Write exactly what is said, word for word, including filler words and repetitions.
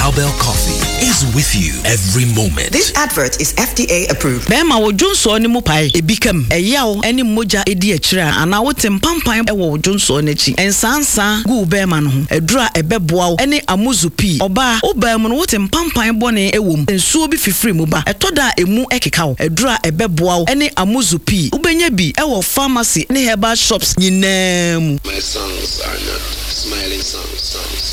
Cowbell Coffee is with you every moment. This advert is F D A approved. Bema wo Johnson ni mo pai ebikam eyawo eni moja edi akira ana wote mpampan ewo Johnson echi ensansa gu bema no ho edura ebeboa wo eni amuzupi oba oba mu no wote mpampan bone ewom ensuo bi fifiri mu ba etoda emu ekeka wo edura ebeboa wo eni amuzupi ubenya bi ewo pharmacy ne herbal shops nyinaa mu. My songs are not smiling songs songs